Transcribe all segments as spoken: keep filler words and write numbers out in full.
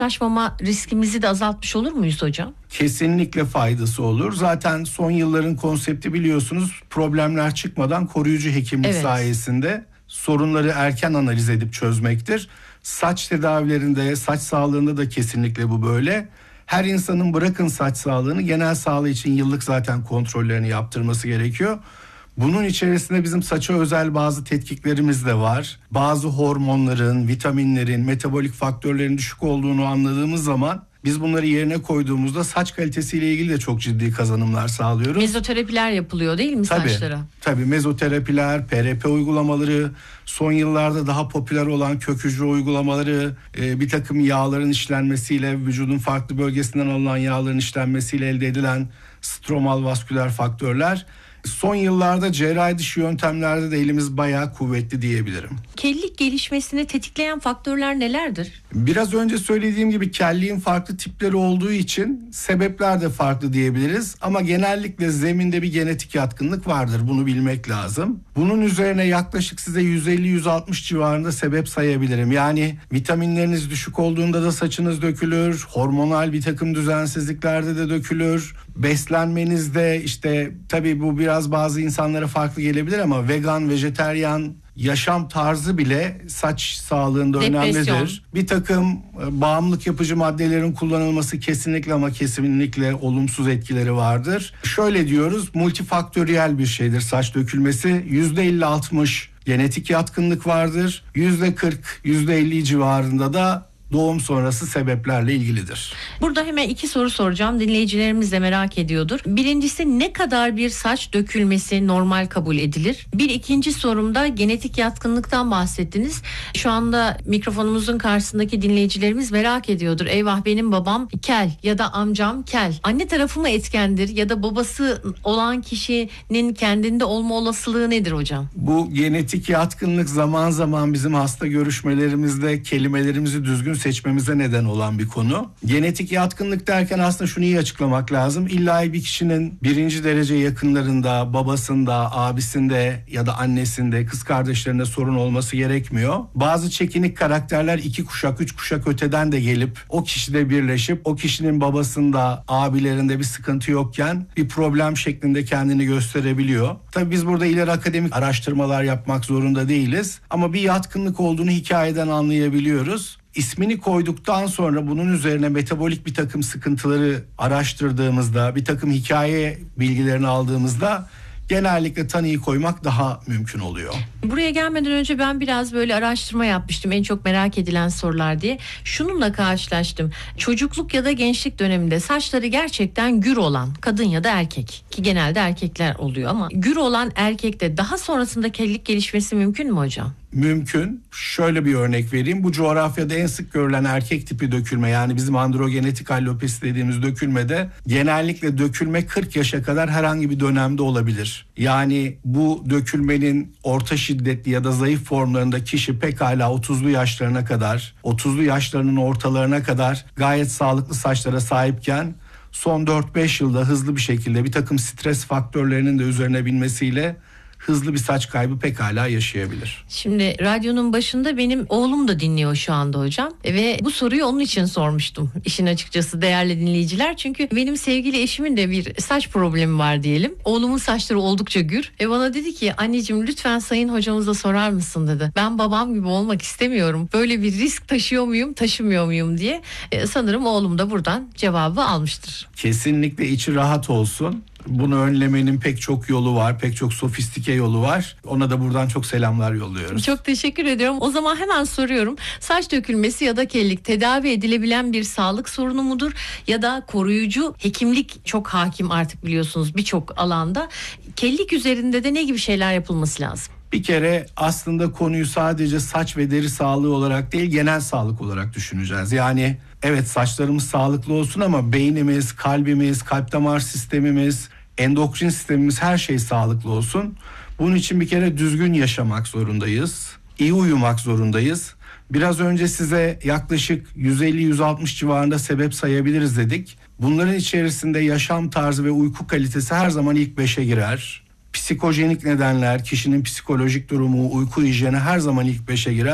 yaşlanma riskimizi de azaltmış olur muyuz hocam? Kesinlikle faydası olur. Zaten son yılların konsepti biliyorsunuz, problemler çıkmadan koruyucu hekimlik Evet. sayesinde sorunları erken analiz edip çözmektir. Saç tedavilerinde, saç sağlığında da kesinlikle bu böyle. Her insanın bırakın saç sağlığını, genel sağlığı için yıllık zaten kontrollerini yaptırması gerekiyor. Bunun içerisinde bizim saça özel bazı tetkiklerimiz de var. Bazı hormonların, vitaminlerin, metabolik faktörlerin düşük olduğunu anladığımız zaman biz bunları yerine koyduğumuzda saç kalitesiyle ilgili de çok ciddi kazanımlar sağlıyoruz. Mezoterapiler yapılıyor değil mi Tabii, saçlara? tabii mezoterapiler, P R P uygulamaları, son yıllarda daha popüler olan kök hücre uygulamaları, e, bir takım yağların işlenmesiyle, vücudun farklı bölgesinden alınan yağların işlenmesiyle elde edilen stromal vasküler faktörler. Son yıllarda cerrahi dışı yöntemlerde de elimiz bayağı kuvvetli diyebilirim. Kellik gelişmesini tetikleyen faktörler nelerdir? Biraz önce söylediğim gibi kelliğin farklı tipleri olduğu için sebepler de farklı diyebiliriz. Ama genellikle zeminde bir genetik yatkınlık vardır. Bunu bilmek lazım. Bunun üzerine yaklaşık size yüz elli yüz altmış civarında sebep sayabilirim. Yani vitaminleriniz düşük olduğunda da saçınız dökülür. Hormonal bir takım düzensizliklerde de dökülür. Beslenmenizde işte tabii bu biraz bazı insanlara farklı gelebilir ama vegan, vejeteryan yaşam tarzı bile saç sağlığında Depresyon. önemlidir. Bir takım bağımlılık yapıcı maddelerin kullanılması kesinlikle ama kesinlikle olumsuz etkileri vardır. Şöyle diyoruz, multifaktöriyel bir şeydir saç dökülmesi. yüzde elli altmış genetik yatkınlık vardır. yüzde kırk yüzde elli civarında da doğum sonrası sebeplerle ilgilidir. Burada hemen iki soru soracağım. Dinleyicilerimiz de merak ediyordur. Birincisi, ne kadar bir saç dökülmesi normal kabul edilir? Bir ikinci sorumda genetik yatkınlıktan bahsettiniz. Şu anda mikrofonumuzun karşısındaki dinleyicilerimiz merak ediyordur. Eyvah, benim babam kel ya da amcam kel. Anne tarafı mı etkendir ya da babası olan kişinin kendinde olma olasılığı nedir hocam? Bu genetik yatkınlık zaman zaman bizim hasta görüşmelerimizde kelimelerimizi düzgün seçmemize neden olan bir konu. Genetik yatkınlık derken aslında şunu iyi açıklamak lazım. İlla bir kişinin birinci derece yakınlarında, babasında, abisinde ya da annesinde, kız kardeşlerinde sorun olması gerekmiyor. Bazı çekinik karakterler iki kuşak, üç kuşak öteden de gelip o kişide birleşip o kişinin babasında, abilerinde bir sıkıntı yokken bir problem şeklinde kendini gösterebiliyor. Tabii biz burada ileri akademik araştırmalar yapmak zorunda değiliz. Ama bir yatkınlık olduğunu hikayeden anlayabiliyoruz. İsmini koyduktan sonra bunun üzerine metabolik bir takım sıkıntıları araştırdığımızda, bir takım hikaye bilgilerini aldığımızda genellikle tanıyı koymak daha mümkün oluyor. Buraya gelmeden önce ben biraz böyle araştırma yapmıştım. En çok merak edilen sorular diye. Şununla karşılaştım. Çocukluk ya da gençlik döneminde saçları gerçekten gür olan kadın ya da erkek, ki genelde erkekler oluyor ama gür olan erkekte daha sonrasında kellik gelişmesi mümkün mü hocam? Mümkün. Şöyle bir örnek vereyim. Bu coğrafyada en sık görülen erkek tipi dökülme, yani bizim androgenetik alopesi dediğimiz dökülmede genellikle dökülme kırk yaşa kadar herhangi bir dönemde olabilir. Yani bu dökülmenin orta şiddetli ya da zayıf formlarında kişi pekala otuzlu yaşlarına kadar, otuzlu yaşlarının ortalarına kadar gayet sağlıklı saçlara sahipken son dört beş yılda hızlı bir şekilde bir takım stres faktörlerinin de üzerine binmesiyle hızlı bir saç kaybı pekala yaşayabilir. Şimdi radyonun başında benim oğlum da dinliyor şu anda hocam ve bu soruyu onun için sormuştum işin açıkçası değerli dinleyiciler. Çünkü benim sevgili eşimin de bir saç problemi var diyelim. Oğlumun saçları oldukça gür ve bana dedi ki anneciğim lütfen sayın hocamıza sorar mısın dedi. Ben babam gibi olmak istemiyorum. Böyle bir risk taşıyor muyum taşımıyor muyum diye. Ee, sanırım oğlum da buradan cevabı almıştır. Kesinlikle içi rahat olsun. Bunu önlemenin pek çok yolu var, pek çok sofistike yolu var. Ona da buradan çok selamlar yolluyoruz. Çok teşekkür ediyorum. O zaman hemen soruyorum. Saç dökülmesi ya da kellik tedavi edilebilen bir sağlık sorunu mudur? Ya da koruyucu hekimlik çok hakim artık biliyorsunuz birçok alanda. Kellik üzerinde de ne gibi şeyler yapılması lazım? Bir kere aslında konuyu sadece saç ve deri sağlığı olarak değil, genel sağlık olarak düşüneceğiz. Yani evet, saçlarımız sağlıklı olsun ama beynimiz, kalbimiz, kalp damar sistemimiz, endokrin sistemimiz, her şey sağlıklı olsun. Bunun için bir kere düzgün yaşamak zorundayız. İyi uyumak zorundayız. Biraz önce size yaklaşık yüz elli yüz altmış civarında sebep sayabiliriz dedik. Bunların içerisinde yaşam tarzı ve uyku kalitesi her zaman ilk beşe girer. Psikojenik nedenler, kişinin psikolojik durumu, uyku hijyeni her zaman ilk beşe girer.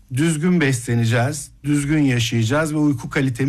düzgün besleneceğiz, düzgün yaşayacağız ve uyku kalitemiz